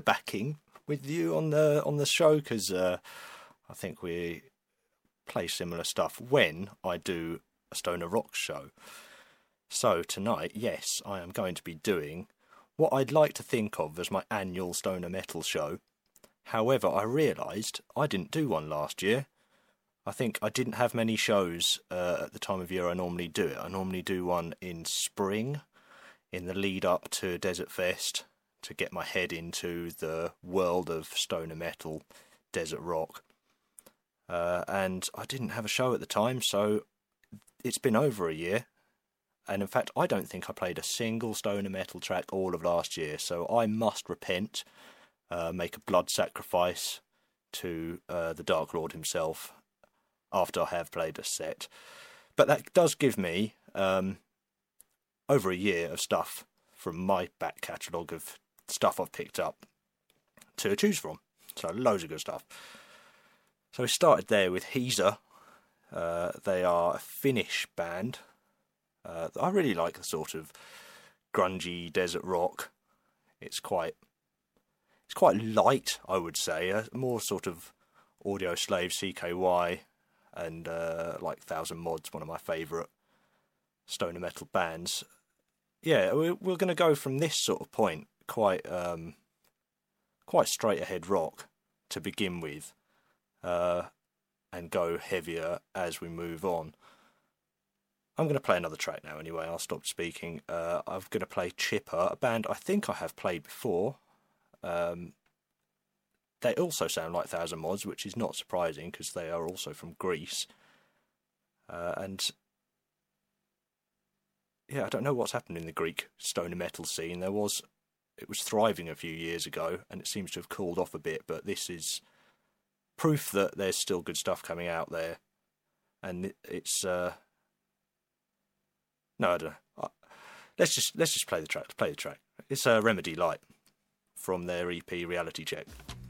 backing with you on the show, because I think we play similar stuff when I do a Stoner Rock show. So tonight, yes, I am going to be doing what I'd like to think of as my annual Stoner Metal show. However, I realised I didn't do one last year. I think I didn't have many shows at the time of year I normally do it. I normally do one in spring, in the lead up to Desert Fest, to get my head into the world of stoner metal, desert rock. And I didn't have a show at the time, so it's been over a year. And in fact, I don't think I played a single stoner metal track all of last year, so I must repent, make a blood sacrifice to the Dark Lord himself after I have played a set. But that does give me over a year of stuff from my back catalogue of stuff I've picked up to choose from. So loads of good stuff. So we started there with Heezer. They are a Finnish band. I really like the sort of grungy desert rock. It's quite light, I would say. More sort of Audio Slave, CKY, and like 1000 Mods, one of my favourite stoner metal bands. Yeah, we're going to go from this sort of point, quite straight ahead rock to begin with, and go heavier as we move on. I'm going to play another track now anyway. I'll stop speaking. I'm going to play Chipper, a band I think I have played before. They also sound like 1000 Mods, which is not surprising because they are also from Greece. And yeah, I don't know what's happened in the Greek stoner metal scene. It was thriving a few years ago, and it seems to have cooled off a bit. But this is proof that there's still good stuff coming out there, and it's no, I don't know. Let's just play the track. It's Remedy Light from their EP Reality Check.